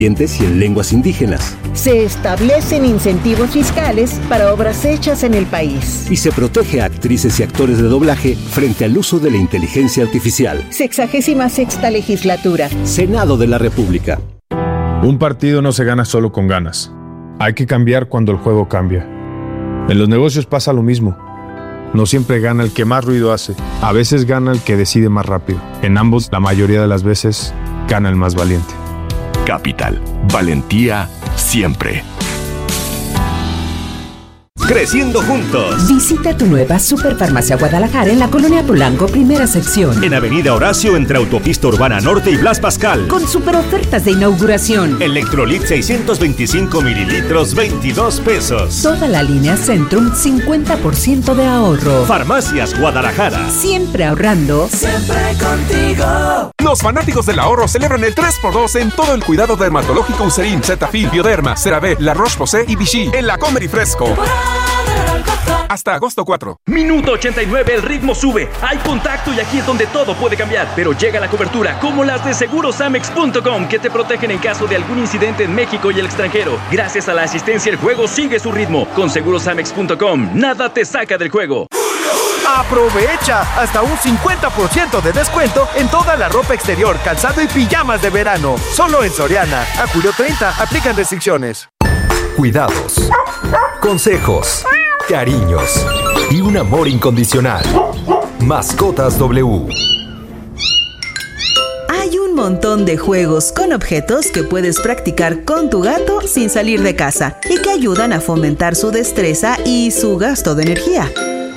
y en lenguas indígenas. Se establecen incentivos fiscales para obras hechas en el país. Y se protege a actrices y actores de doblaje frente al uso de la inteligencia artificial. 66ª legislatura. Senado de la República. Un partido no se gana solo con ganas. Hay que cambiar cuando el juego cambia. En los negocios pasa lo mismo. No siempre gana el que más ruido hace. A veces gana el que decide más rápido. En ambos, la mayoría de las veces, gana el más valiente. Capital. Valentía siempre. Creciendo juntos. Visita tu nueva Superfarmacia Guadalajara en la Colonia Polanco, primera sección. En Avenida Horacio, entre Autopista Urbana Norte y Blas Pascal. Con super ofertas de inauguración. Electrolit 625 mililitros, 22 pesos. Toda la línea Centrum, 50% de ahorro. Farmacias Guadalajara. Siempre ahorrando. Siempre contigo. Los fanáticos del ahorro celebran el 3x2 en todo el cuidado dermatológico Eucerin, Cetaphil, Bioderma, CeraVe, La Roche-Posay y Vichy en la Comer y Fresco. Hasta agosto 4. Minuto 89, el ritmo sube. Hay contacto y aquí es donde todo puede cambiar. Pero llega la cobertura, como las de Segurosamex.com, que te protegen en caso de algún incidente en México y el extranjero. Gracias a la asistencia, el juego sigue su ritmo. Con Segurosamex.com, nada te saca del juego. Aprovecha hasta un 50% de descuento en toda la ropa exterior, calzado y pijamas de verano. Solo en Soriana. A julio 30, aplican restricciones. Cuidados, consejos, cariños y un amor incondicional. Mascotas W. Hay un montón de juegos con objetos que puedes practicar con tu gato sin salir de casa y que ayudan a fomentar su destreza y su gasto de energía.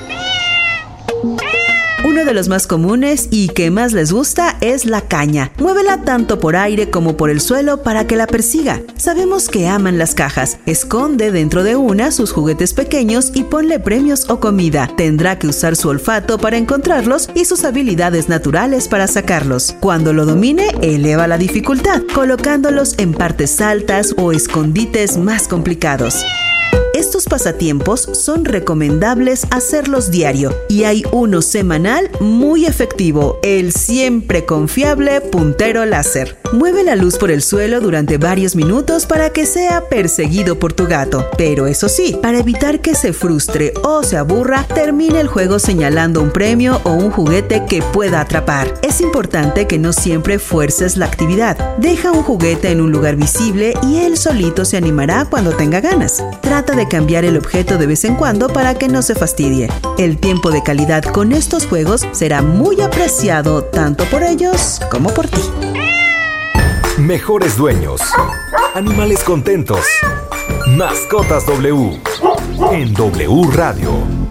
Uno de los más comunes y que más les gusta es la caña. Muévela tanto por aire como por el suelo para que la persiga. Sabemos que aman las cajas. Esconde dentro de una sus juguetes pequeños y ponle premios o comida. Tendrá que usar su olfato para encontrarlos y sus habilidades naturales para sacarlos. Cuando lo domine, eleva la dificultad, colocándolos en partes altas o escondites más complicados. Estos pasatiempos son recomendables hacerlos diario y hay uno semanal muy efectivo, el siempre confiable puntero láser. Mueve la luz por el suelo durante varios minutos para que sea perseguido por tu gato. Pero eso sí, para evitar que se frustre o se aburra, termine el juego señalando un premio o un juguete que pueda atrapar. Es importante que no siempre fuerces la actividad. Deja un juguete en un lugar visible y él solito se animará cuando tenga ganas. Trata de cambiar el objeto de vez en cuando para que no se fastidie. El tiempo de calidad con estos juegos será muy apreciado tanto por ellos como por ti. Mejores dueños. Animales contentos. Mascotas W. En W Radio.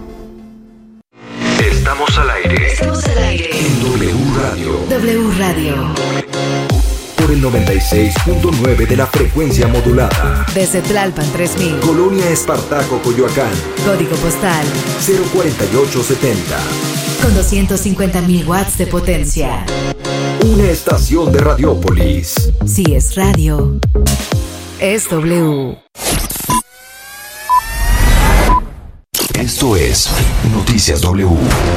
Estamos al aire. Estamos al aire. En W Radio. W Radio. Por el 96.9 de la frecuencia modulada. Desde Tlalpan 3000. Colonia Espartaco, Coyoacán. Código postal 04870. Con 250,000 watts de potencia. Una estación de Radiópolis. Si es radio, es W. Esto es Noticias W.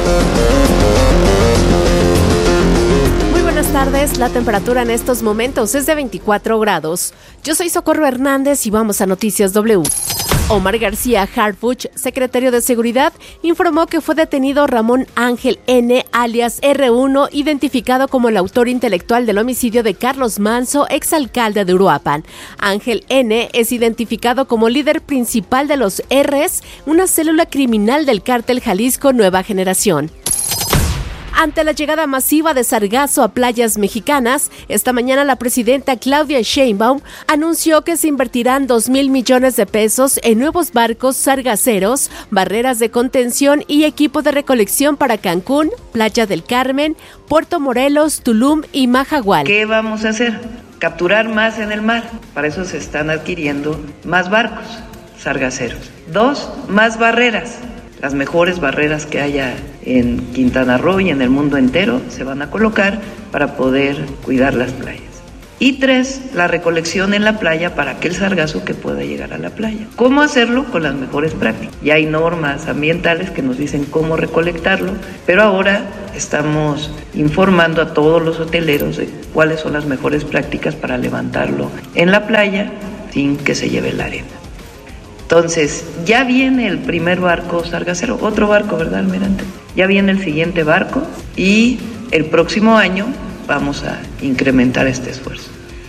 Muy buenas tardes, la temperatura en estos momentos es de 24 grados. Yo soy Socorro Hernández y vamos a Noticias W. Omar García Harfuch, secretario de Seguridad, informó que fue detenido Ramón Ángel N., alias R1, identificado como el autor intelectual del homicidio de Carlos Manso, exalcalde de Uruapan. Ángel N. es identificado como líder principal de los Rs, una célula criminal del cártel Jalisco Nueva Generación. Ante la llegada masiva de sargazo a playas mexicanas, esta mañana la presidenta Claudia Sheinbaum anunció que se invertirán 2,000 millones de pesos en nuevos barcos sargaceros, barreras de contención y equipo de recolección para Cancún, Playa del Carmen, Puerto Morelos, Tulum y Majagual. ¿Qué vamos a hacer? Capturar más en el mar. Para eso se están adquiriendo más barcos sargaceros. 2, más barreras. Las mejores barreras que haya en Quintana Roo y en el mundo entero se van a colocar para poder cuidar las playas. Y 3, la recolección en la playa para aquel sargazo que pueda llegar a la playa. ¿Cómo hacerlo? Con las mejores prácticas. Ya hay normas ambientales que nos dicen cómo recolectarlo, pero ahora estamos informando a todos los hoteleros de cuáles son las mejores prácticas para levantarlo en la playa sin que se lleve la arena. Entonces, ya viene el primer barco sargacero, otro barco, ¿verdad, almirante? Ya viene el siguiente barco y el próximo año vamos a incrementar este esfuerzo.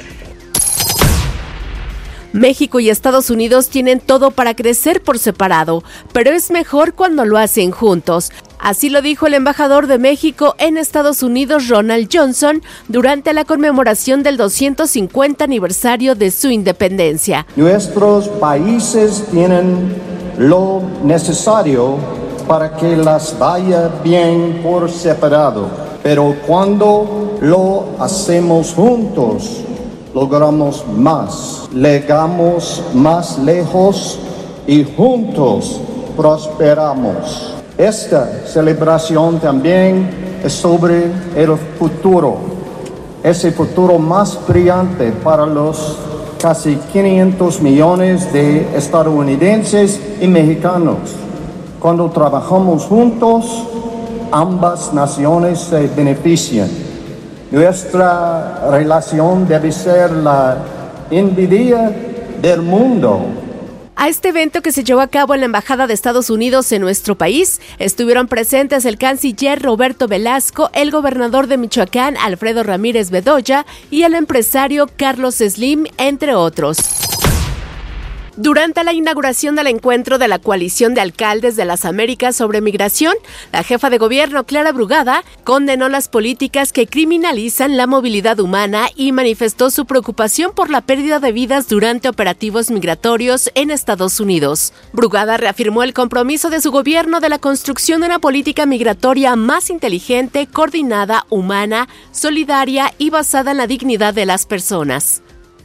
México y Estados Unidos tienen todo para crecer por separado, pero es mejor cuando lo hacen juntos. Así lo dijo el embajador de México en Estados Unidos, Ronald Johnson, durante la conmemoración del 250 aniversario de su independencia. Nuestros países tienen lo necesario para que las vaya bien por separado. Pero cuando lo hacemos juntos, logramos más, llegamos más lejos y juntos prosperamos. Esta celebración también es sobre el futuro, ese futuro más brillante para los casi 500 millones de estadounidenses y mexicanos. Cuando trabajamos juntos, ambas naciones se benefician. Nuestra relación debe ser la envidia del mundo. A este evento que se llevó a cabo en la Embajada de Estados Unidos en nuestro país, estuvieron presentes el canciller Roberto Velasco, el gobernador de Michoacán, Alfredo Ramírez Bedoya, y el empresario Carlos Slim, entre otros. Durante la inauguración del encuentro de la Coalición de Alcaldes de las Américas sobre Migración, la jefa de gobierno, Clara Brugada, condenó las políticas que criminalizan la movilidad humana y manifestó su preocupación por la pérdida de vidas durante operativos migratorios en Estados Unidos. Brugada reafirmó el compromiso de su gobierno de la construcción de una política migratoria más inteligente, coordinada, humana, solidaria y basada en la dignidad de las personas.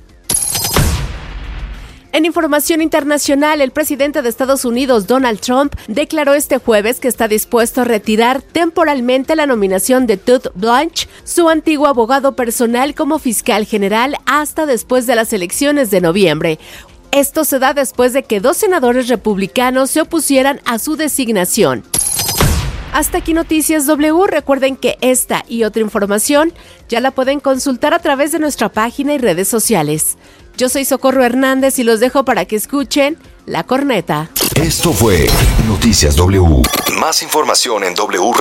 En información internacional, el presidente de Estados Unidos, Donald Trump, declaró este jueves que está dispuesto a retirar temporalmente la nominación de Todd Blanche, su antiguo abogado personal, como fiscal general hasta después de las elecciones de noviembre. Esto se da después de que 2 senadores republicanos se opusieran a su designación. Hasta aquí Noticias W. Recuerden que esta y otra información ya la pueden consultar a través de nuestra página y redes sociales. Yo soy Socorro Hernández y los dejo para que escuchen La Corneta. Esto fue Noticias W. Más información en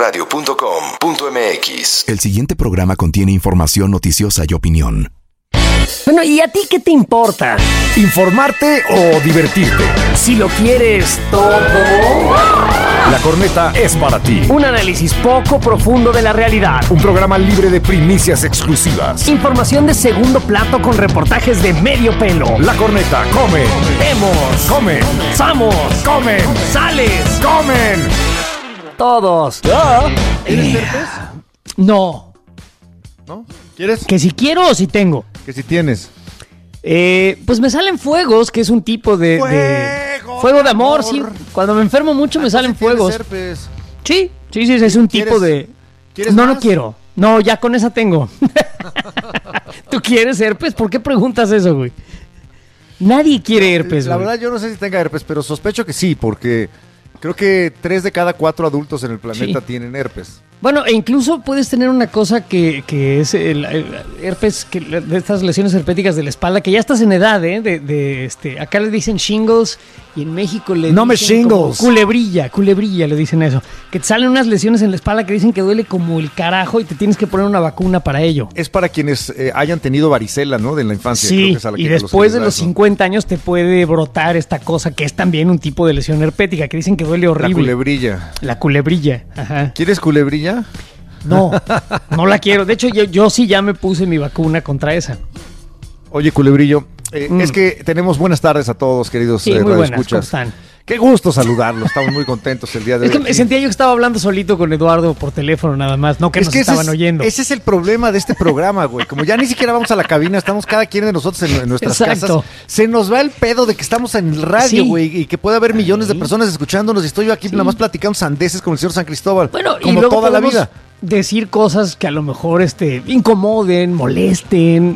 wradio.com.mx. El siguiente programa contiene información noticiosa y opinión. Bueno, ¿y a ti qué te importa? ¿Informarte o divertirte? Si lo quieres todo... La Corneta es para ti. Un análisis poco profundo de la realidad. Un programa libre de primicias exclusivas. Información de segundo plato con reportajes de medio pelo. La Corneta, comen. Vemos. Comen. Samos. Comen. Sales. Comen. Todos. ¿Tienes herpes? No. ¿No? ¿Quieres? Que si quiero o si tengo. Que si tienes. Pues me salen fuegos, que es un tipo de fuego de amor, sí. Cuando me enfermo mucho me salen fuegos. Herpes. Sí, es un tipo de... ¿Quieres no, más? no quiero. No, ya con esa tengo. ¿Tú quieres herpes? ¿Por qué preguntas eso, güey? Nadie quiere herpes, La güey. verdad yo no sé si tenga herpes, pero sospecho que sí, porque creo que 3 de cada 4 adultos en el planeta tienen herpes. Bueno, e incluso puedes tener una cosa que es el herpes, de estas lesiones herpéticas de la espalda, que ya estás en edad, acá le dicen shingles y en México le no dicen me shingles. Culebrilla le dicen eso. Que te salen unas lesiones en la espalda que dicen que duele como el carajo y te tienes que poner una vacuna para ello. Es para quienes hayan tenido varicela, ¿no? De la infancia. Sí, Creo que es a la y que después de los eso. 50 años te puede brotar esta cosa que es también un tipo de lesión herpética, que dicen que duele horrible. La culebrilla. La culebrilla, ajá. ¿Quieres culebrilla? No, no la quiero. De hecho, yo sí ya me puse mi vacuna contra esa. Oye, culebrillo, es que tenemos buenas tardes a todos, queridos muy buenas, ¿cómo radioescuchas. están? Qué gusto saludarlos, estamos muy contentos el día de hoy. Es que me sentía yo que estaba hablando solito con Eduardo por teléfono nada más, no que nos estaban oyendo. Ese es el problema de este programa, güey. Como ya ni siquiera vamos a la cabina, estamos cada quien de nosotros en nuestras casas. Se nos va el pedo de que estamos en el radio, güey, y que puede haber millones de personas escuchándonos y estoy yo aquí nada más platicando sandeces con el señor San Cristóbal. Bueno, como y luego toda la vida. decir cosas que a lo mejor incomoden, molesten,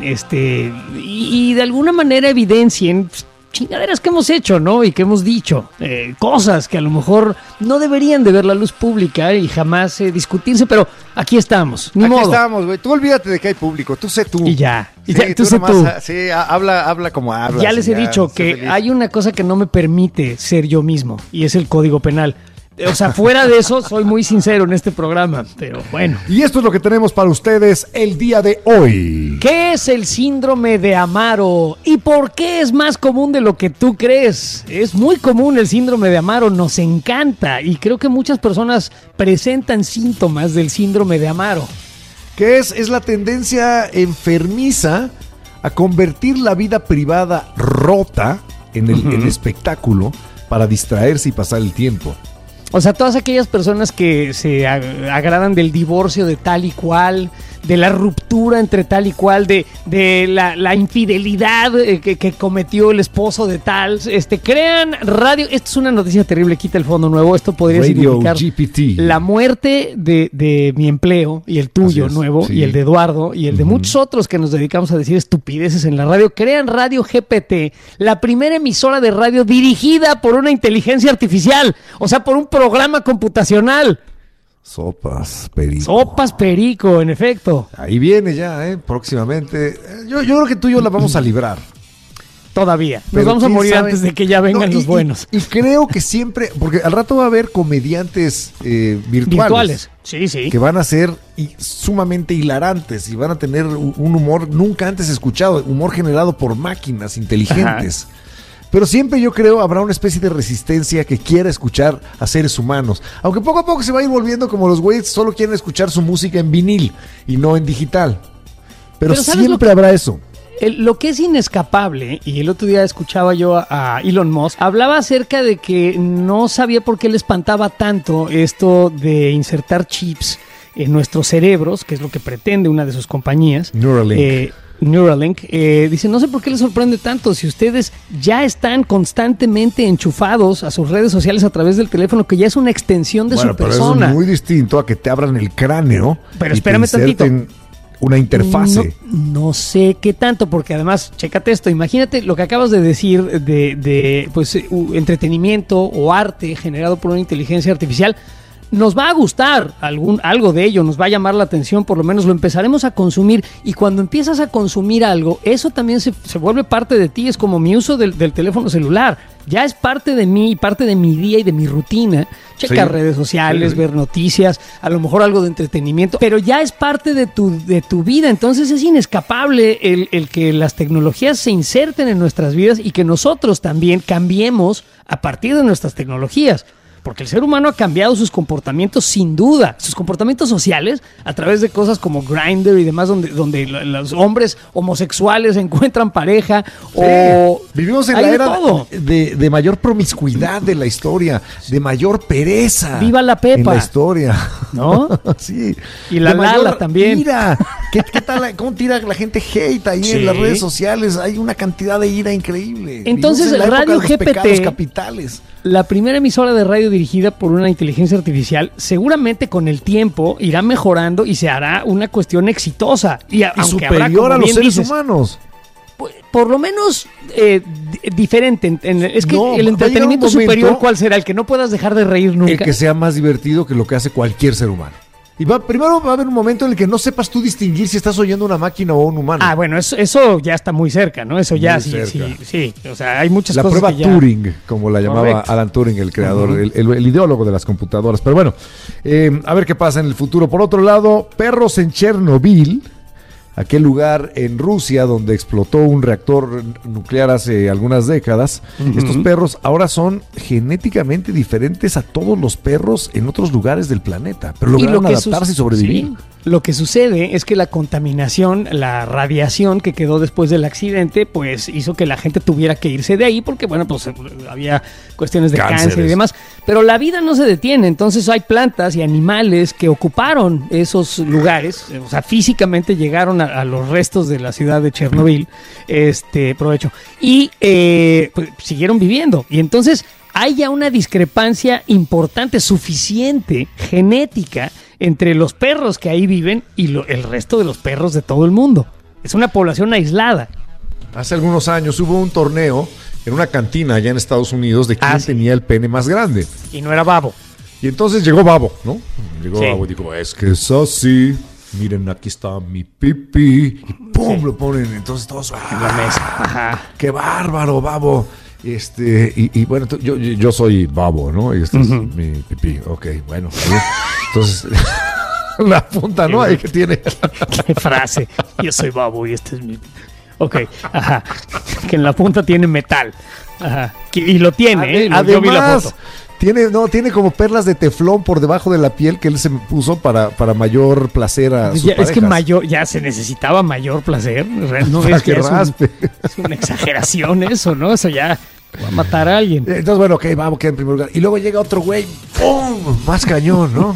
y de alguna manera evidencien chingaderas que hemos hecho, ¿no? Y que hemos dicho, cosas que a lo mejor no deberían de ver la luz pública y jamás discutirse, pero aquí estamos, ni modo. Aquí estamos, güey. Tú olvídate de que hay público, tú sé tú. Y ya, sí, tú sé tú. Sí, habla como hablas. Ya les he dicho que feliz. hay una cosa que no me permite ser yo mismo, y es el Código Penal. O sea, fuera de eso, soy muy sincero en este programa, pero bueno. Y esto es lo que tenemos para ustedes el día de hoy. ¿Qué es el síndrome de Amaro? ¿Y por qué es más común de lo que tú crees? Es muy común el síndrome de Amaro, nos encanta, y creo que muchas personas presentan síntomas del síndrome de Amaro. ¿Qué es? Es la tendencia enfermiza a convertir la vida privada rota en el espectáculo para distraerse y pasar el tiempo. O sea, todas aquellas personas que se agradan del divorcio de tal y cual, de la ruptura entre tal y cual, de la infidelidad que cometió el esposo de tal, crean radio. Esto es una noticia terrible, quita el fondo nuevo. Esto podría significar GPT. La muerte de mi empleo y el tuyo nuevo, sí. Y el de Eduardo y el de muchos otros que nos dedicamos a decir estupideces en la radio. Crean Radio GPT, la primera emisora de radio dirigida por una inteligencia artificial, o sea, por un programa computacional. Sopas Perico. Sopas Perico, en efecto. Ahí viene ya, próximamente. Yo creo que tú y yo la vamos a librar. Todavía. Nos vamos a morir antes de que ya vengan los buenos. Y creo que siempre, porque al rato va a haber comediantes virtuales. Sí. Que van a ser sumamente hilarantes y van a tener un humor nunca antes escuchado, humor generado por máquinas inteligentes. Ajá. Pero siempre yo creo habrá una especie de resistencia que quiera escuchar a seres humanos. Aunque poco a poco se va a ir volviendo como los güeyes solo quieren escuchar su música en vinil y no en digital. Pero siempre habrá eso. Lo que es inescapable, y el otro día escuchaba yo a Elon Musk, hablaba acerca de que no sabía por qué le espantaba tanto esto de insertar chips en nuestros cerebros, que es lo que pretende una de sus compañías. Neuralink, dice, no sé por qué les sorprende tanto si ustedes ya están constantemente enchufados a sus redes sociales a través del teléfono, que ya es una extensión de su persona. Pero eso es muy distinto a que te abran el cráneo. Pero espérame tantito. Una interfase. No sé qué tanto, porque además, chécate esto, imagínate lo que acabas de decir de entretenimiento o arte generado por una inteligencia artificial. Nos va a gustar algo de ello, nos va a llamar la atención, por lo menos lo empezaremos a consumir, y cuando empiezas a consumir algo, eso también se vuelve parte de ti. Es como mi uso del teléfono celular, ya es parte de mí, parte de mi día y de mi rutina. Checar redes sociales, ver noticias, a lo mejor algo de entretenimiento, pero ya es parte de tu vida. Entonces es inescapable el que las tecnologías se inserten en nuestras vidas y que nosotros también cambiemos a partir de nuestras tecnologías. Porque el ser humano ha cambiado sus comportamientos sin duda, sus comportamientos sociales a través de cosas como Grindr y demás, donde los hombres homosexuales encuentran pareja. O vivimos en la era de mayor promiscuidad de la historia, de mayor pereza. ¡Viva la Pepa! En la historia, ¿no? Sí. Y la Lala también. Ira. ¿Qué tal? ¿Cómo tira la gente hate ahí en las redes sociales? Hay una cantidad de ira increíble. Entonces, el Radio GPT, capitales. La primera emisora de radio dirigida por una inteligencia artificial, seguramente con el tiempo irá mejorando y se hará una cuestión exitosa. Y superior a los seres humanos. Por lo menos diferente. Es que el entretenimiento superior, ¿cuál será? El que no puedas dejar de reír nunca. El que sea más divertido que lo que hace cualquier ser humano. Y primero va a haber un momento en el que no sepas tú distinguir si estás oyendo una máquina o un humano. Ah, bueno, eso ya está muy cerca, ¿no? Eso ya sí. O sea, hay muchas cosas. La prueba Turing, como la llamaba Alan Turing, el creador, el ideólogo de las computadoras. Pero bueno, a ver qué pasa en el futuro. Por otro lado, perros en Chernobyl, aquel lugar en Rusia donde explotó un reactor nuclear hace algunas décadas. Estos perros ahora son genéticamente diferentes a todos los perros en otros lugares del planeta, pero lograron adaptarse y sobrevivir. Sí. Lo que sucede es que la contaminación, la radiación que quedó después del accidente, pues hizo que la gente tuviera que irse de ahí porque, bueno, pues había cuestiones de cáncer y demás. Pero la vida no se detiene, entonces hay plantas y animales que ocuparon esos lugares, o sea, físicamente llegaron a los restos de la ciudad de Chernobyl, provecho, y pues, siguieron viviendo. Y entonces hay ya una discrepancia importante, suficiente, genética, entre los perros que ahí viven y el resto de los perros de todo el mundo. Es una población aislada. Hace algunos años hubo un torneo en una cantina allá en Estados Unidos de quién tenía el pene más grande. Y no era Babo. Y entonces llegó Babo, ¿no? Llegó Babo y dijo, es que es así. Miren, aquí está mi pipí. Y ¡pum! Lo ponen. Entonces todos en la mesa. Ajá. ¡Qué bárbaro, Babo! Y bueno, yo soy Babo, ¿no? Y este es mi pipí. Ok, bueno. Entonces, la punta, ¿no? Ahí que tiene. Qué frase. Yo soy Babo y este es mi... Ok, ajá. Que en la punta tiene metal. Ajá. Y lo tiene, ¿eh? Yo vi la foto. Tiene como perlas de teflón por debajo de la piel que él se puso para mayor placer a sus parejas. Es que ya se necesitaba mayor placer. No es que raspe. Es una exageración eso, ¿no? Eso ya va a matar a alguien. Entonces, bueno, ok, vamos, queda en primer lugar. Y luego llega otro güey, ¡pum! Más cañón, ¿no?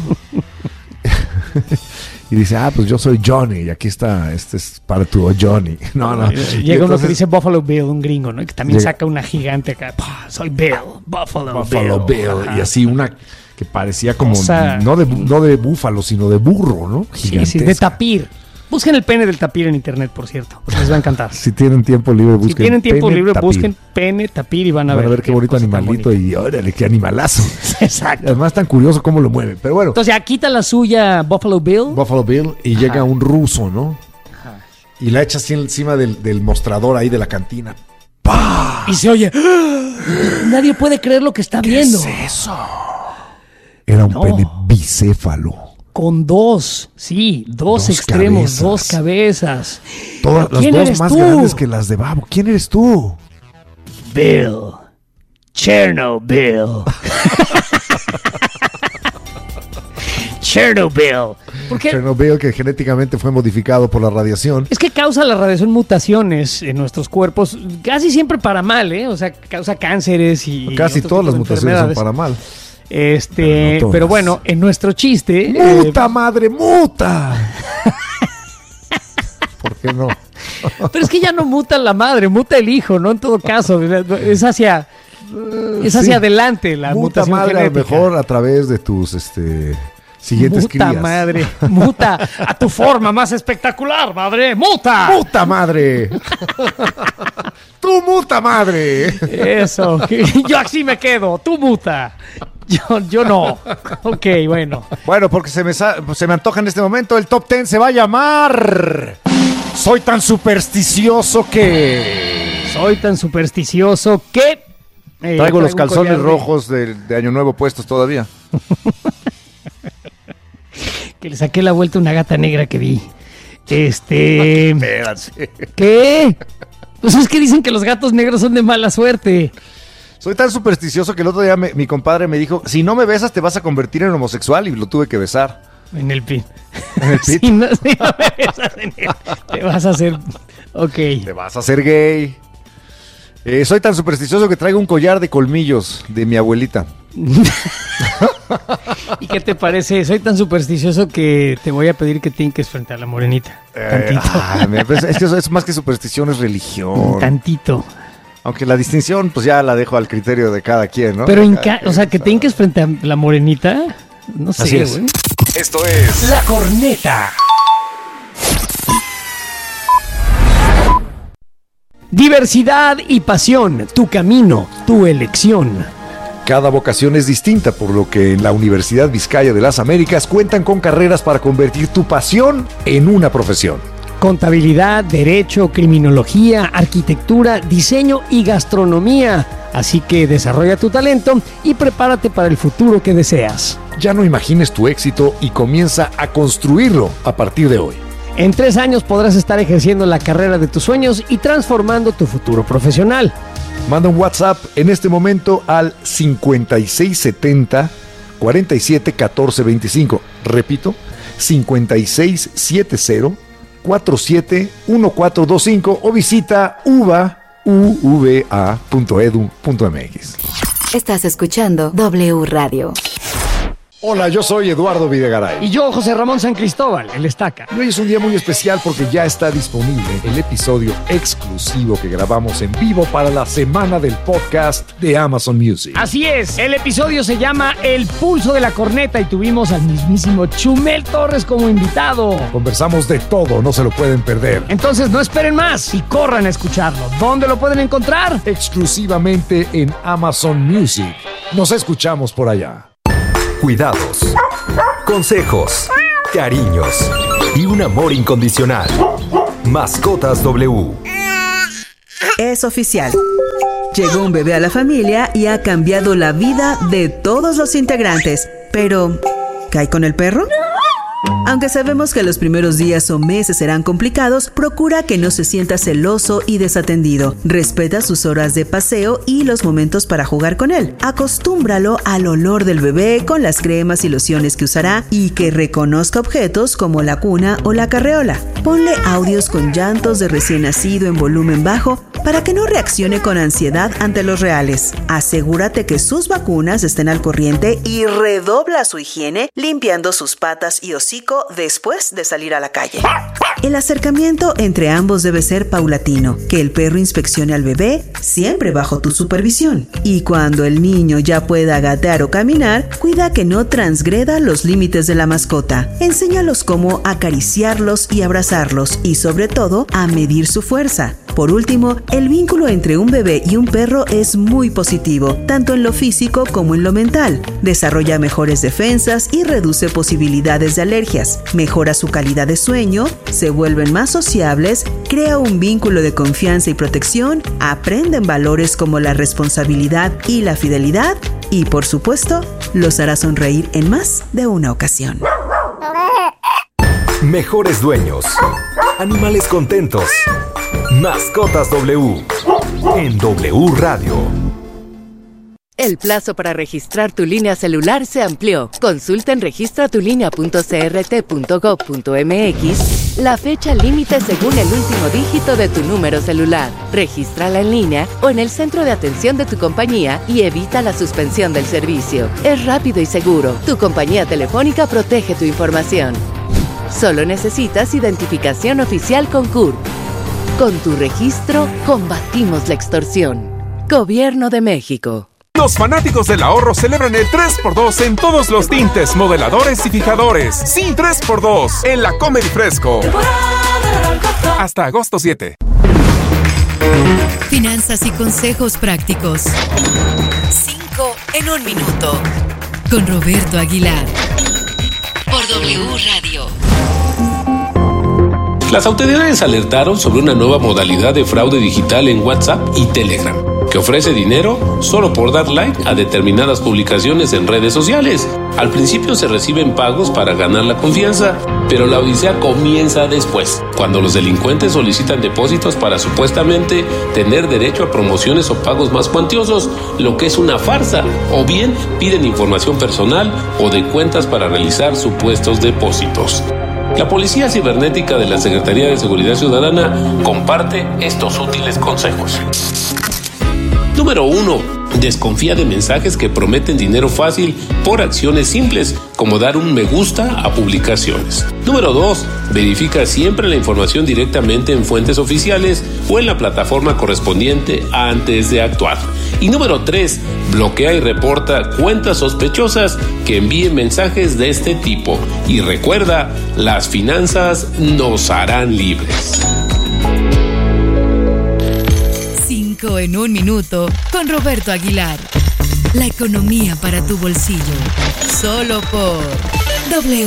Y dice, pues yo soy Johnny y aquí está, este es para tu Johnny. No. Llega uno que dice Buffalo Bill, un gringo, ¿no? Y que también saca una gigante acá. Soy Bill, Buffalo Bill. Y así una que parecía como, no de búfalo, sino de burro, ¿no? Sí, de tapir. Busquen el pene del tapir en internet, por cierto. Les va a encantar. Si tienen tiempo libre, busquen pene tapir y van a ver qué bonito animalito y órale, qué animalazo. Exacto. Además tan curioso cómo lo mueven. Pero bueno. Entonces ya quita la suya Buffalo Bill y llega un ruso, ¿no? Ajá. Y la echa así encima del mostrador ahí de la cantina. ¡Pah! Y se oye. Nadie puede creer lo que está viendo. ¿Qué es eso? Era un pene bicéfalo. Con dos extremos, cabezas. 2 cabezas. Todas las dos más grandes que las de Babo. ¿Quién eres tú? Bill. Chernobyl. Chernobyl, que genéticamente fue modificado por la radiación. Es que causa la radiación mutaciones en nuestros cuerpos, casi siempre para mal, ¿eh? O sea, causa cánceres y casi todas las mutaciones son para mal. Pero bueno, en nuestro chiste... ¡Muta, madre, muta! ¿Por qué no? Pero es que ya no muta la madre, muta el hijo, ¿no? En todo caso, es hacia adelante la mutación madre genética. A lo mejor a través de tus siguientes crías. Muta madre, muta a tu forma más espectacular, madre, muta. ¡Muta madre! ¡Tú muta madre! Eso, yo así me quedo, tú muta. Yo no. Ok, bueno. Bueno, porque se me antoja en este momento. El top 10 se va a llamar Soy tan supersticioso que... Traigo los calzones rojos de Año Nuevo puestos todavía. Que le saqué la vuelta a una gata negra que vi. Espérate. ¿Qué? Pues es que dicen que los gatos negros son de mala suerte. Soy tan supersticioso que el otro día mi compadre me dijo, si no me besas te vas a convertir en homosexual, y lo tuve que besar. En el pit. ¿En el pit? si no me besas en él, te vas a hacer... Ok. Te vas a hacer gay. Soy tan supersticioso que traigo un collar de colmillos de mi abuelita. ¿Y qué te parece? Soy tan supersticioso que te voy a pedir que tinques frente a la morenita. Tantito. Es que eso es más que superstición, es religión. Tantito. Aunque la distinción, pues ya la dejo al criterio de cada quien, ¿no? Pero, o sea, que te hinques frente a la morenita, no sé, así es. Güey. Esto es La Corneta. Diversidad y pasión, tu camino, tu elección. Cada vocación es distinta, por lo que en la Universidad Vizcaya de las Américas cuentan con carreras para convertir tu pasión en una profesión. Contabilidad, derecho, criminología, arquitectura, diseño y gastronomía. Así que desarrolla tu talento y prepárate para el futuro que deseas. Ya no imagines tu éxito y comienza a construirlo a partir de hoy. En 3 años podrás estar ejerciendo la carrera de tus sueños y transformando tu futuro profesional. Manda un WhatsApp en este momento al 5670 47 14 25. Repito, 5670 47 1425 o visita uva.edu.mx. Estás escuchando W Radio. Hola, yo soy Eduardo Videgaray. Y yo, José Ramón San Cristóbal, el Estaca. Y hoy es un día muy especial porque ya está disponible el episodio exclusivo que grabamos en vivo para la semana del podcast de Amazon Music. Así es, el episodio se llama El Pulso de la Corneta y tuvimos al mismísimo Chumel Torres como invitado. Conversamos de todo, no se lo pueden perder. Entonces no esperen más y corran a escucharlo. ¿Dónde lo pueden encontrar? Exclusivamente en Amazon Music. Nos escuchamos por allá. Cuidados, consejos, cariños y un amor incondicional. Mascotas W. Es oficial. Llegó un bebé a la familia y ha cambiado la vida de todos los integrantes. Pero, ¿qué hay con el perro? Aunque sabemos que los primeros días o meses serán complicados, procura que no se sienta celoso y desatendido. Respeta sus horas de paseo y los momentos para jugar con él. Acostúmbralo al olor del bebé con las cremas y lociones que usará y que reconozca objetos como la cuna o la carreola. Ponle audios con llantos de recién nacido en volumen bajo para que no reaccione con ansiedad ante los reales. Asegúrate que sus vacunas estén al corriente y redobla su higiene limpiando sus patas y hocico después de salir a la calle. El acercamiento entre ambos debe ser paulatino, que el perro inspeccione al bebé siempre bajo tu supervisión. Y cuando el niño ya pueda gatear o caminar, cuida que no transgreda los límites de la mascota. Enséñalos cómo acariciarlos y abrazarlos y sobre todo a medir su fuerza. Por último, el vínculo entre un bebé y un perro es muy positivo, tanto en lo físico como en lo mental. Desarrolla mejores defensas y reduce posibilidades de alergias. Mejora su calidad de sueño, se vuelven más sociables, crea un vínculo de confianza y protección, aprenden valores como la responsabilidad y la fidelidad y, por supuesto, los hará sonreír en más de una ocasión. Mejores dueños. Animales contentos. Mascotas W. En W Radio. El plazo para registrar tu línea celular se amplió. Consulta en registratulinea.crt.gov.mx la fecha límite según el último dígito de tu número celular. Regístrala en línea o en el centro de atención de tu compañía y evita la suspensión del servicio. Es rápido y seguro. Tu compañía telefónica protege tu información. Solo necesitas identificación oficial con CURP. Con tu registro, combatimos la extorsión. Gobierno de México. Los fanáticos del ahorro celebran el 3x2 en todos los tintes, modeladores y fijadores. Sí, 3x2 en la Comer y Fresco. Hasta agosto 7. Finanzas y consejos prácticos. 5 en 1 minuto. Con Roberto Aguilar. Por W Radio. Las autoridades alertaron sobre una nueva modalidad de fraude digital en WhatsApp y Telegram, que ofrece dinero solo por dar like a determinadas publicaciones en redes sociales. Al principio se reciben pagos para ganar la confianza, pero la odisea comienza después, cuando los delincuentes solicitan depósitos para supuestamente tener derecho a promociones o pagos más cuantiosos, lo que es una farsa, o bien piden información personal o de cuentas para realizar supuestos depósitos. La Policía Cibernética de la Secretaría de Seguridad Ciudadana comparte estos útiles consejos. Número 1. Desconfía de mensajes que prometen dinero fácil por acciones simples, como dar un me gusta a publicaciones. Número 2. Verifica siempre la información directamente en fuentes oficiales o en la plataforma correspondiente antes de actuar. Y número 3. Bloquea y reporta cuentas sospechosas que envíen mensajes de este tipo. Y recuerda, las finanzas nos harán libres. 5 en 1 minuto con Roberto Aguilar. La economía para tu bolsillo. Solo por W.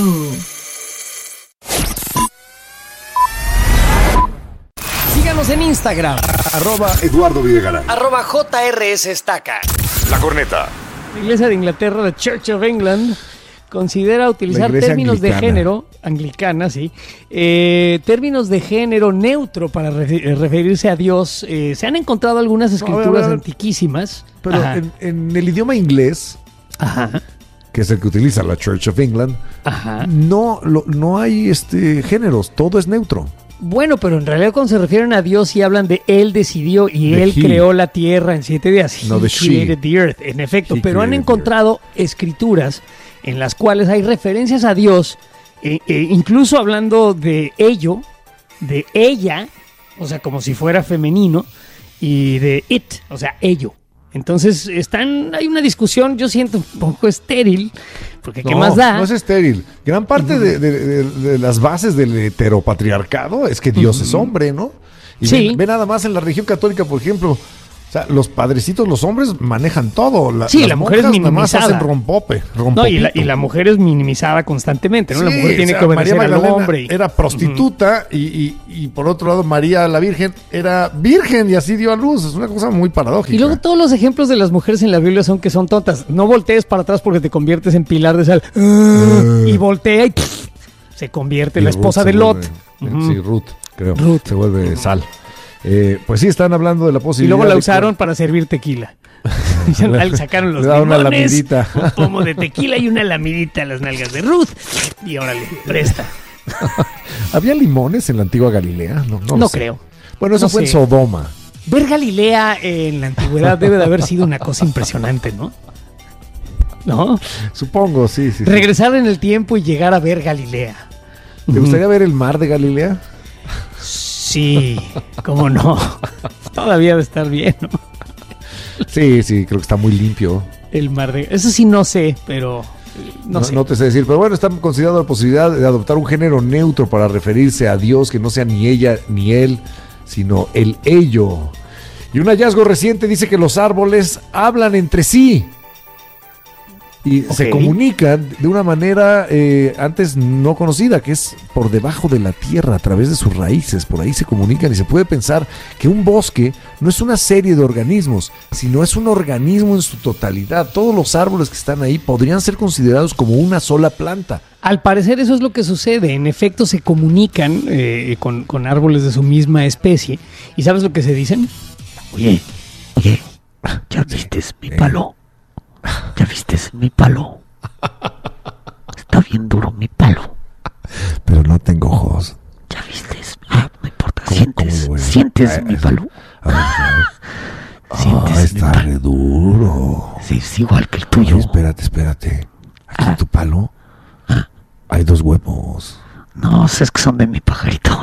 Síganos en Instagram. @Eduardo Videgaray. @JRS Estaca. La corneta. La Iglesia de Inglaterra, la Church of England, considera utilizar términos de género, anglicana, sí, términos de género neutro para referirse a Dios. Se han encontrado algunas escrituras antiquísimas. Pero en el idioma inglés, que es el que utiliza la Church of England, no hay géneros, todo es neutro. Bueno, pero en realidad cuando se refieren a Dios sí hablan de Él decidió y Él creó la tierra en 7 días. No, de created the earth, en efecto. Pero han encontrado escrituras en las cuales hay referencias a Dios, incluso hablando de ello, de ella, o sea, como si fuera femenino, y de it, o sea, ello. Entonces hay una discusión, yo siento un poco estéril, porque ¿qué más da? No es estéril. Gran parte de las bases del heteropatriarcado es que Dios es hombre, ¿no? Y sí. ve nada más en la religión católica, por ejemplo. O sea, los padrecitos, los hombres manejan todo. La mujer es minimizada. Hacen rompope. No, y la mujer es minimizada constantemente, ¿no? Sí, la mujer tiene que obedecer al hombre. Era prostituta y por otro lado María la Virgen era virgen y así dio a luz. Es una cosa muy paradójica. Y luego todos los ejemplos de las mujeres en la Biblia son que son tontas. No voltees para atrás porque te conviertes en pilar de sal. Y voltea y se convierte en la esposa de Lot. Sí, Ruth, creo. Se vuelve sal. Pues sí, están hablando de la posibilidad. Y luego la usaron para servir tequila. Sacaron los limones, una lamidita. Un pomo de tequila y una lamidita a las nalgas de Ruth. Y órale, presta. ¿Había limones en la antigua Galilea? No creo. Bueno, eso fue en Sodoma. Ver Galilea en la antigüedad debe de haber sido una cosa impresionante, ¿no? ¿No? Supongo, sí. Regresar en el tiempo y llegar a ver Galilea. ¿Te gustaría ver el mar de Galilea? Sí, cómo no. Todavía debe estar bien, ¿no? Sí, creo que está muy limpio. El mar de... Eso sí no sé, pero... No sé. No te sé decir, pero bueno, están considerando la posibilidad de adoptar un género neutro para referirse a Dios, que no sea ni ella ni él, sino el ello. Y un hallazgo reciente dice que los árboles hablan entre sí. Y se comunican de una manera antes no conocida, que es por debajo de la tierra, a través de sus raíces. Por ahí se comunican y se puede pensar que un bosque no es una serie de organismos, sino es un organismo en su totalidad. Todos los árboles que están ahí podrían ser considerados como una sola planta. Al parecer eso es lo que sucede. En efecto se comunican con árboles de su misma especie. ¿Y sabes lo que se dicen? Oye, ¿ya viste mi palo? ¿Ya viste mi palo? Está bien duro mi palo. Pero no tengo ojos. ¿Ya viste? No importa. ¿Sientes mi palo? Está re duro. Sí, es igual que el tuyo. Oye, espérate. Aquí en tu palo hay 2 huevos. No, es que son de mi pajarito.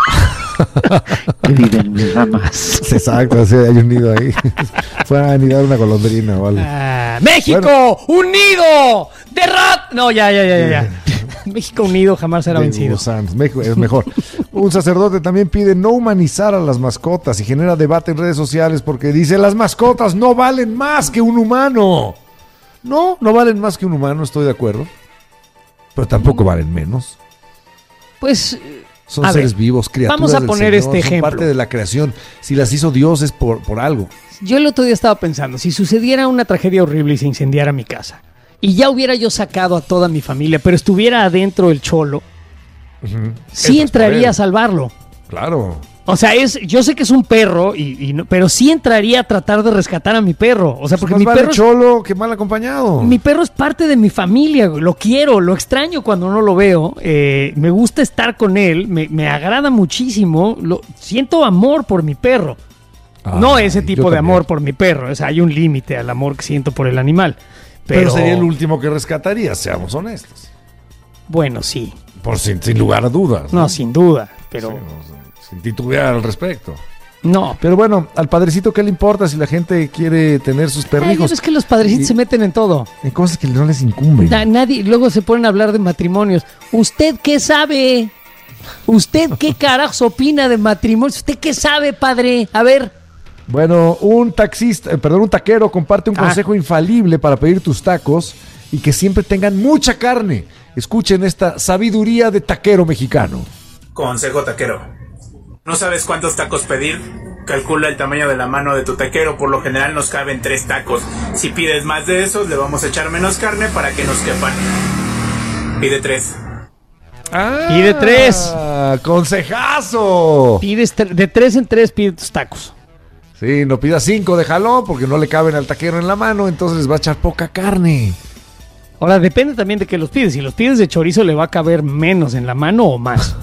Que vive en mis ramas. Exacto, sí, hay un nido ahí. Fue a anidar una golondrina o algo. ¡México! Bueno. ¡Unido! No, ya. México unido jamás será vencido. México es mejor. Un sacerdote también pide no humanizar a las mascotas y genera debate en redes sociales porque dice: las mascotas no valen más que un humano. No valen más que un humano, estoy de acuerdo. Pero tampoco valen menos. Pues... Son seres vivos, criaturas. Vamos a poner este ejemplo. Son parte de la creación. Si las hizo Dios es por algo. Yo el otro día estaba pensando, si sucediera una tragedia horrible y se incendiara mi casa, y ya hubiera yo sacado a toda mi familia, pero estuviera adentro el cholo, sí entraría a salvarlo. Claro. O sea, yo sé que es un perro, pero sí entraría a tratar de rescatar a mi perro. O sea, porque mi perro cholo que mal acompañado. Mi perro es parte de mi familia, lo quiero, lo extraño cuando no lo veo. Me gusta estar con él, me agrada muchísimo. Siento amor por mi perro. No ese tipo de amor por mi perro. O sea, hay un límite al amor que siento por el animal. Pero sería el último que rescataría, seamos honestos. Bueno, sí. Sin lugar a dudas. No, sin duda, pero... Sí, sin titubear al respecto. No. Pero bueno, al padrecito, ¿qué le importa si la gente quiere tener sus perrijos? Es que los padrecitos se meten en todo. En cosas que no les incumben. Nadie, luego se ponen a hablar de matrimonios. ¿Usted qué sabe? ¿Usted qué carajos opina de matrimonios? ¿Usted qué sabe, padre? A ver. Bueno, un taquero comparte un consejo infalible para pedir tus tacos y que siempre tengan mucha carne. Escuchen esta sabiduría de taquero mexicano. Consejo taquero. ¿No sabes cuántos tacos pedir? Calcula el tamaño de la mano de tu taquero. Por lo general nos caben 3 tacos. Si pides más de esos, le vamos a echar menos carne para que nos quepan. Pide 3. Pide 3. ¡Consejazo! Pides de 3 en 3, pide tus tacos. Sí, no pidas 5 de jalón porque no le caben al taquero en la mano, entonces les va a echar poca carne. Ahora, depende también de qué los pides. Si los pides de chorizo, le va a caber menos en la mano o más.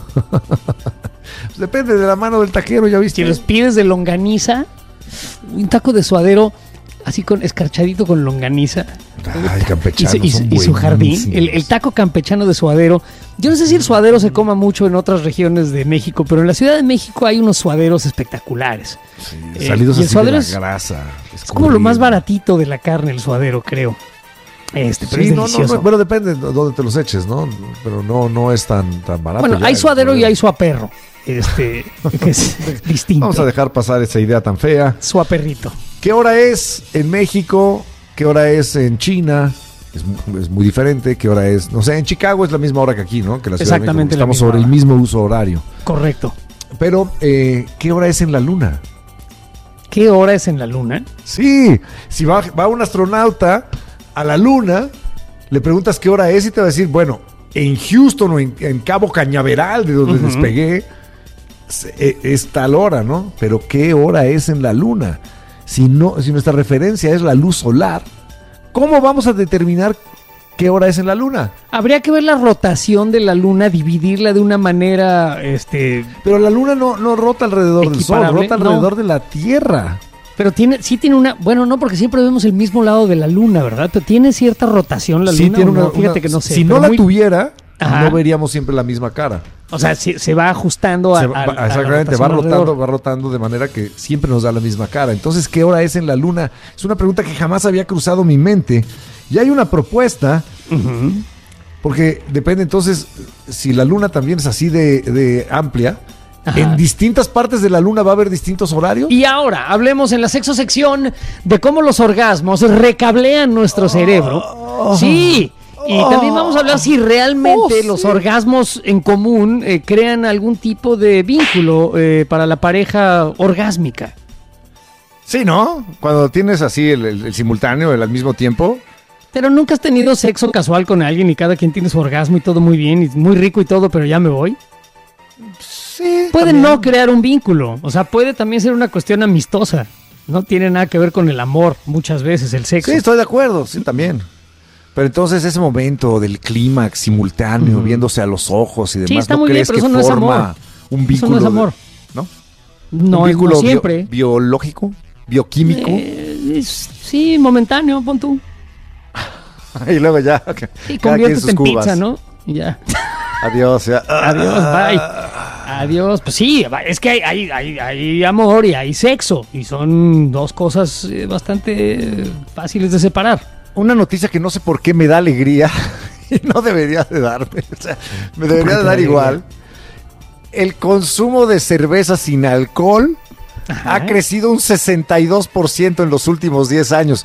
Depende de la mano del taquero, ya viste. Si los pides de longaniza, un taco de suadero, así con escarchadito con longaniza. Ay, campechanos y su jardín, el taco campechano de suadero. Yo no sé si el suadero se coma mucho en otras regiones de México, pero en la Ciudad de México hay unos suaderos espectaculares. Sí, salidos y el así suadero de la grasa. Es como lo más baratito de la carne, el suadero, creo. Pero sí, es delicioso. no, bueno, depende de dónde te los eches, ¿no? Pero no es tan barato. Bueno, hay suadero y hay suaperro. Que es distinto. Vamos a dejar pasar esa idea tan fea. Suaperrito. ¿Qué hora es en México? ¿Qué hora es en China? Es muy diferente. ¿Qué hora es? No sé, en Chicago es la misma hora que aquí, ¿no? Que la Ciudad Exactamente. de México. Estamos sobre el mismo uso horario. Correcto. Pero, ¿qué hora es en la Luna? ¿Qué hora es en la Luna? Sí, si va un astronauta a la Luna, le preguntas qué hora es y te va a decir, bueno, en Houston o en Cabo Cañaveral, de donde despegué, es tal hora, ¿no? Pero ¿qué hora es en la Luna? Si nuestra referencia es la luz solar, ¿cómo vamos a determinar qué hora es en la Luna? Habría que ver la rotación de la Luna, dividirla de una manera, Pero la Luna no rota alrededor del Sol, rota alrededor de la Tierra. Pero sí tiene una... Bueno, no, porque siempre vemos el mismo lado de la Luna, ¿verdad? Pero tiene cierta rotación la Luna. Tiene fíjate que no sé. Si no la tuviera, no veríamos siempre la misma cara. O sea, se va ajustando exactamente, va rotando de manera que siempre nos da la misma cara. Entonces, ¿qué hora es en la Luna? Es una pregunta que jamás había cruzado mi mente. Y hay una propuesta, porque depende entonces, si la Luna también es así de amplia, en distintas partes de la Luna va a haber distintos horarios. Y ahora, hablemos en la sexosección de cómo los orgasmos recablean nuestro cerebro. Sí. Y también vamos a hablar si realmente los orgasmos en común crean algún tipo de vínculo para la pareja orgásmica. Sí, ¿no? Cuando tienes así el simultáneo, al mismo tiempo. Pero nunca has tenido sexo casual con alguien y cada quien tiene su orgasmo y todo muy bien, y muy rico y todo, pero ya me voy. Sí. Puede también no crear un vínculo, o sea, puede también ser una cuestión amistosa. No tiene nada que ver con el amor, muchas veces, el sexo. Sí, estoy de acuerdo, sí, también. Pero entonces ese momento del clímax simultáneo, viéndose a los ojos y demás, sí, está ¿no muy crees bien, pero que eso forma no es amor. un vínculo? Eso no es amor. ¿No? No, ¿Un vínculo no siempre. biológico? ¿Bioquímico? Sí, momentáneo, pon tú. Y luego ya. Y conviértete en pizza, ¿no? Y ya. Adiós, ya. Adiós, bye. Adiós. Pues sí, es que hay amor y hay sexo. Y son dos cosas bastante fáciles de separar. Una noticia que no sé por qué me da alegría y no debería de darme. O sea, me debería de dar igual. El consumo de cerveza sin alcohol ha crecido un 62% en los últimos 10 años.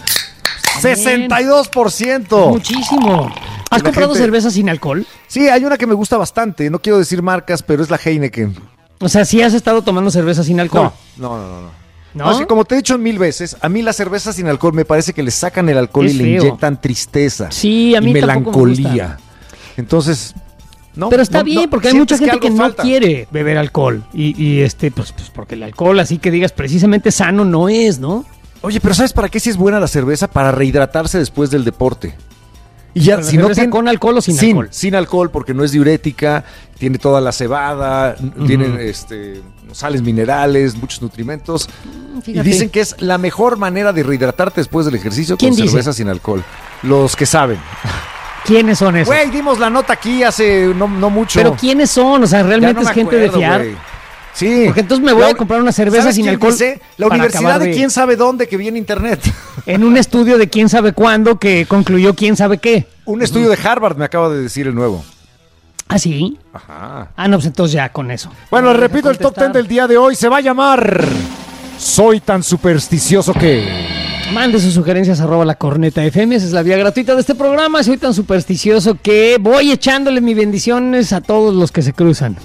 ¡62%! Muchísimo. ¿Has comprado cerveza sin alcohol? Sí, hay una que me gusta bastante. No quiero decir marcas, pero es la Heineken. O sea, ¿sí has estado tomando cerveza sin alcohol? No. Así como te he dicho 1000 veces, a mí la cerveza sin alcohol me parece que le sacan el alcohol y le inyectan tristeza. Sí, a mí y melancolía. Entonces, no. Pero está bien, porque hay mucha gente que no quiere beber alcohol. Y pues porque el alcohol, así que digas, precisamente sano no es, ¿no? Oye, pero ¿sabes para qué sí es buena la cerveza? Para rehidratarse después del deporte. Y ya, si no ¿con alcohol o sin alcohol? Sin alcohol, porque no es diurética, tiene toda la cebada, tiene sales minerales, muchos nutrimentos. Fíjate. Y dicen que es la mejor manera de rehidratarte después del ejercicio con cerveza sin alcohol. Los que saben. ¿Quiénes son esos? Güey, dimos la nota aquí hace no mucho. ¿Pero quiénes son? O sea, ¿realmente es gente de fiar? Wey. Sí. Porque entonces me voy a comprar una cerveza sin alcohol. Dice? La universidad de quién sabe dónde que vi en internet. En un estudio de quién sabe cuándo que concluyó quién sabe qué. Un estudio de Harvard me acaba de decir el nuevo. ¿Ah, sí? Ajá. Ah, no, pues entonces ya con eso. Bueno, les repito, el top 10 del día de hoy se va a llamar Soy tan supersticioso que... Mande sus sugerencias @lacornetafm, esa es la vía gratuita de este programa. Soy tan supersticioso que voy echándole mis bendiciones a todos los que se cruzan.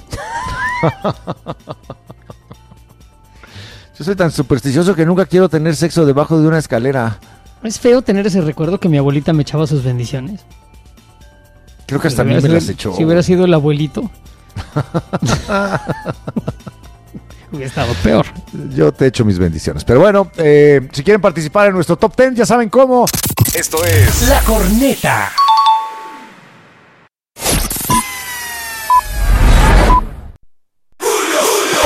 Yo soy tan supersticioso que nunca quiero tener sexo debajo de una escalera. Es feo tener ese recuerdo que mi abuelita me echaba sus bendiciones. Creo que hasta a mí me las echó. Si hubiera sido el abuelito hubiera estado peor. Yo te echo mis bendiciones. Pero bueno, si quieren participar en nuestro top 10, ya saben cómo. Esto es La Corneta.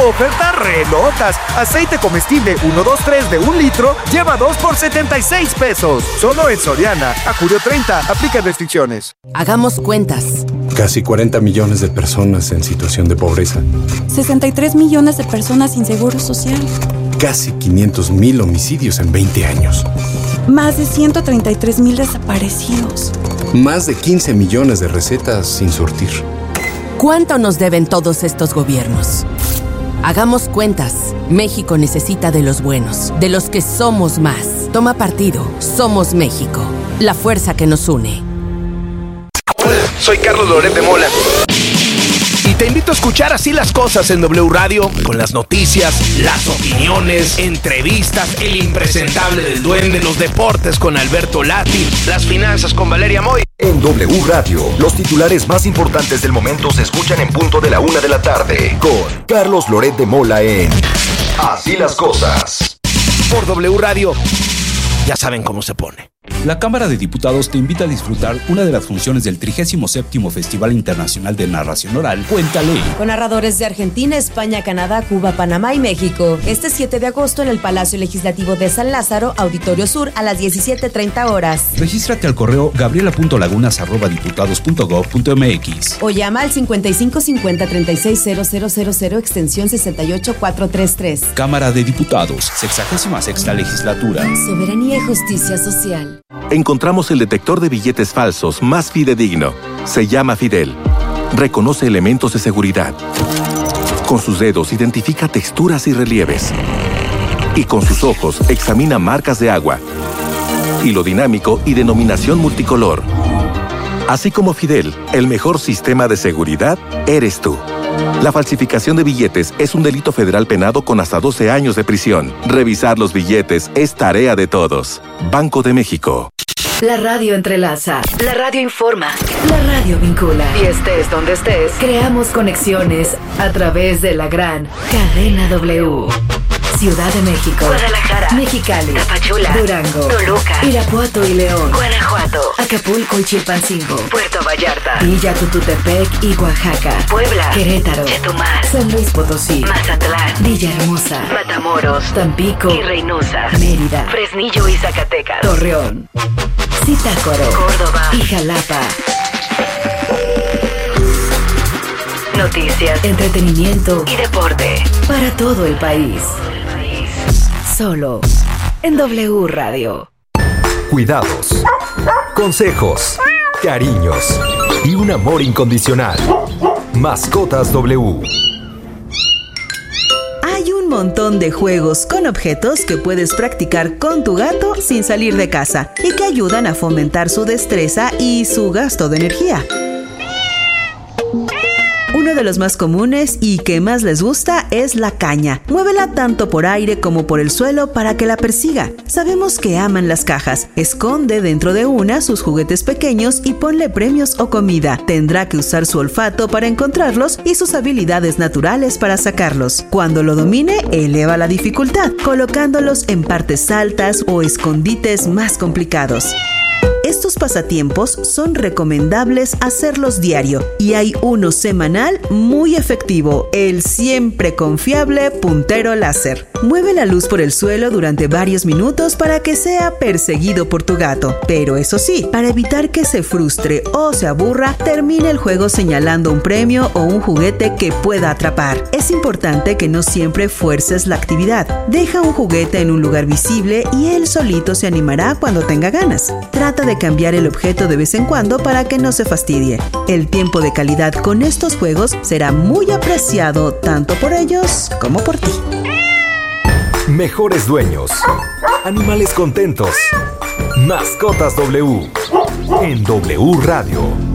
Ofertas re locas. Aceite comestible 123 de 1 litro, lleva 2 por 76 pesos. Solo en Soriana. A julio 30, aplica restricciones. Hagamos cuentas. Casi 40 millones de personas en situación de pobreza. 63 millones de personas sin seguro social. Casi 500,000 homicidios en 20 años. Más de 133,000 desaparecidos. Más de 15 millones de recetas sin surtir. ¿Cuánto nos deben todos estos gobiernos? Hagamos cuentas. México necesita de los buenos, de los que somos más. Toma partido. Somos México. La fuerza que nos une. Hola, soy Carlos Loret de Mola. Y te invito a escuchar Así las Cosas en W Radio, con las noticias, las opiniones, entrevistas, el impresentable del duende, los deportes con Alberto Lati, las finanzas con Valeria Moy. En W Radio, los titulares más importantes del momento se escuchan en punto de la 1 de la tarde, con Carlos Loret de Mola en Así las Cosas. Por W Radio, ya saben cómo se pone. La Cámara de Diputados te invita a disfrutar una de las funciones del 37º Festival Internacional de Narración Oral, Cuéntale. Con narradores de Argentina, España, Canadá, Cuba, Panamá y México. Este 7 de agosto en el Palacio Legislativo de San Lázaro, Auditorio Sur, a las 17:30 horas. Regístrate al correo gabriela.lagunas@diputados.gov.mx o llama al 5550-360000 extensión 68433. Cámara de Diputados, 66ª Legislatura. Soberanía y justicia social. Encontramos el detector de billetes falsos más fidedigno. Se llama Fidel. Reconoce elementos de seguridad. Con sus dedos identifica texturas y relieves. Y con sus ojos examina marcas de agua. Hilo dinámico y denominación multicolor. Así como Fidel, el mejor sistema de seguridad eres tú. La falsificación de billetes es un delito federal penado con hasta 12 años de prisión. Revisar los billetes es tarea de todos. Banco de México. La radio entrelaza, la radio informa, la radio vincula. Y estés donde estés, creamos conexiones a través de la gran cadena W. Ciudad de México, Guadalajara, Mexicali, Tapachula, Durango, Toluca, Irapuato y León, Guanajuato, Acapulco y Chilpancingo, Puerto Vallarta, Villa Tututepec y Oaxaca, Puebla, Querétaro, Chetumal, San Luis Potosí, Mazatlán, Villahermosa, Matamoros, Tampico y Reynosa, Mérida, Fresnillo y Zacatecas, Torreón, Zitácuaro, Córdoba y Jalapa. Noticias, entretenimiento y deporte para todo el país. Solo en W Radio. Cuidados, consejos, cariños y un amor incondicional. Mascotas W. Hay un montón de juegos con objetos que puedes practicar con tu gato sin salir de casa y que ayudan a fomentar su destreza y su gasto de energía. Uno de los más comunes y que más les gusta es la caña. Muévela tanto por aire como por el suelo para que la persiga. Sabemos que aman las cajas. Esconde dentro de una sus juguetes pequeños y ponle premios o comida. Tendrá que usar su olfato para encontrarlos y sus habilidades naturales para sacarlos. Cuando lo domine, eleva la dificultad, colocándolos en partes altas o escondites más complicados. Estos pasatiempos son recomendables hacerlos diario y hay uno semanal muy efectivo, el siempre confiable puntero láser. Mueve la luz por el suelo durante varios minutos para que sea perseguido por tu gato, pero eso sí, para evitar que se frustre o se aburra, termina el juego señalando un premio o un juguete que pueda atrapar. Es importante que no siempre fuerces la actividad. Deja un juguete en un lugar visible y él solito se animará cuando tenga ganas. Trata de cambiar el objeto de vez en cuando para que no se fastidie. El tiempo de calidad con estos juegos será muy apreciado tanto por ellos como por ti. Mejores dueños. Animales contentos. Mascotas W. En W Radio.